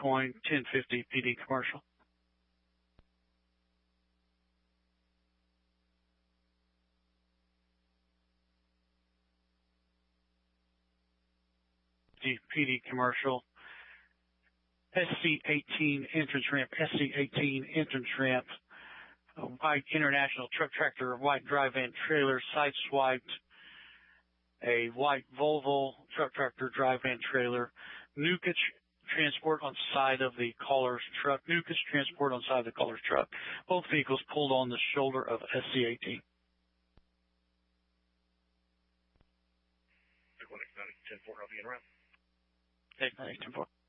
Coin, 1050 PD commercial. PD commercial. SC18 entrance ramp, SC18 entrance ramp. A white international truck tractor, white drive van trailer, sideswiped. A white Volvo truck tractor drive van trailer. Nukich transport on side of the caller's truck. Nukich transport on side of the caller's truck. Both vehicles pulled on the shoulder of SC18. 10-4, I'll be in around. 898-10-4.